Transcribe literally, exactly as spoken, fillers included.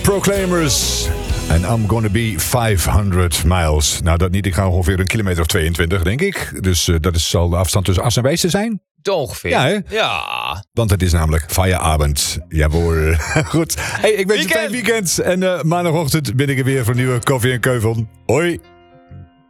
Proclaimers. En I'm gonna be vijfhonderd miles. Nou, dat niet. Ik ga ongeveer een kilometer of tweeëntwintig, denk ik. Dus uh, dat is, zal de afstand tussen Assen en Wijssen zijn. Ongeveer. Ja, hè? Ja. Want het is namelijk feieravond. Jawohl. Goed. Hey, ik wens je een fijn weekend. En uh, maandagochtend ben ik er weer voor een nieuwe Koffie en Keuvel. Hoi.